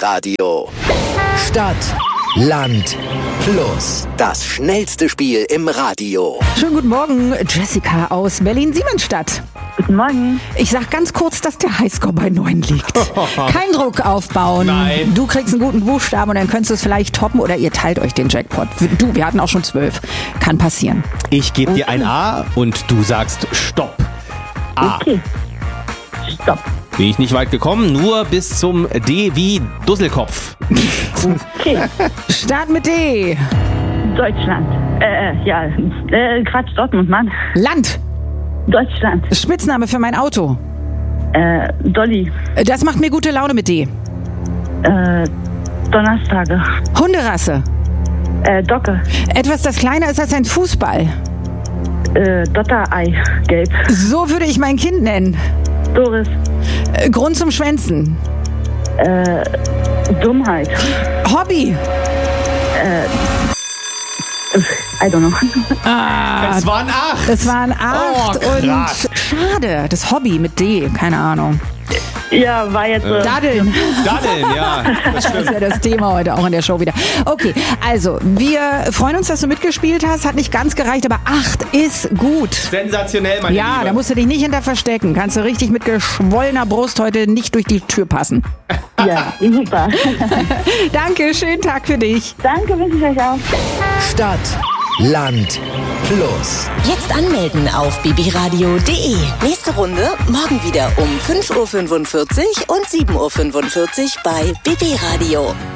Radio. Stadt, Land, Plus. Das schnellste Spiel im Radio. Schönen guten Morgen, Jessica aus Berlin-Siemensstadt. Guten Morgen. Ich sag ganz kurz, dass der Highscore bei 9 liegt. Kein Druck aufbauen. Nein. Du kriegst einen guten Buchstaben und dann könntest du es vielleicht toppen oder ihr teilt euch den Jackpot. Wir hatten auch schon 12. Kann passieren. Ich gebe dir ein A und du sagst Stopp. A. Okay. Stopp. Bin ich nicht weit gekommen, nur bis zum D wie Dusselkopf. Okay. Start mit D. Deutschland. Quatsch, Dortmund, Mann. Land. Deutschland. Spitzname für mein Auto. Dolly. Das macht mir gute Laune mit D. Donnerstage. Hunderasse. Docke. Etwas, das kleiner ist als ein Fußball. Dotterei. Gelb. So würde ich mein Kind nennen. Doris. Grund zum Schwänzen. Dummheit. Hobby. I don't know. Es waren 8. Es waren 8 und krass. schade. Das Hobby mit D, keine Ahnung. Ja, war jetzt... Daddeln. Daddeln, ja. Das Das stimmt. ist ja das Thema heute auch in der Show wieder. Okay, also wir freuen uns, dass du mitgespielt hast. Hat nicht ganz gereicht, aber 8 ist gut. Sensationell, meine Ja, Liebe. da musst du dich nicht hinter verstecken. Kannst du richtig mit geschwollener Brust heute nicht durch die Tür passen. Ja, super. Danke, schönen Tag für dich. Danke, wünsche ich euch auch. Stadt, Land, Plus. Jetzt anmelden auf bbradio.de. Nächste Runde morgen wieder um 5.45 Uhr und 7.45 Uhr bei BB Radio.